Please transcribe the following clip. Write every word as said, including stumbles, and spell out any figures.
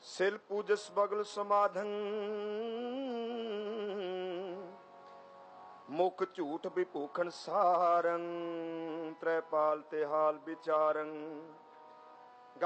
सिल पूजस बगल समाधं मुख झूठ विभूखण सारं त्रैपाल ते हाल विचारं